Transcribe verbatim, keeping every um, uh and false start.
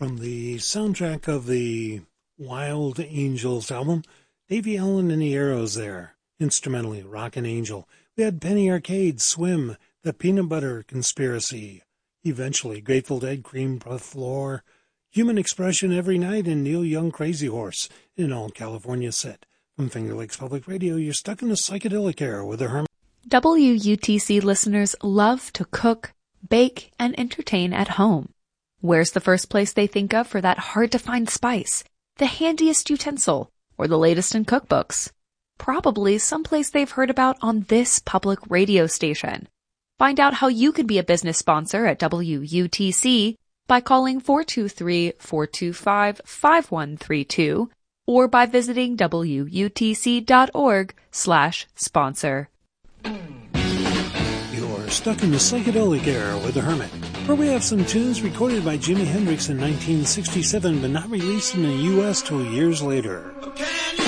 From the soundtrack of the Wild Angels album, Davey Allen and the Arrows there, instrumentally, Rockin' Angel. We had Penny Arcade, Swim, The Peanut Butter Conspiracy, eventually Grateful Dead, Cream Puff Floor, Human Expression Every Night, and Neil Young, Crazy Horse, in an all-California set. From Finger Lakes Public Radio, you're stuck in the psychedelic era with the Hermit. W U T C listeners love to cook, bake, and entertain at home. Where's the first place they think of for that hard-to-find spice, the handiest utensil, or the latest in cookbooks? Probably someplace they've heard about on this public radio station. Find out how you could be a business sponsor at W U T C by calling four two three, four two five, five one three two or by visiting W U T C dot org slash sponsor. You're stuck in the psychedelic era with the Hermit, where we have some tunes recorded by Jimi Hendrix in nineteen sixty-seven but not released in the U S till years later.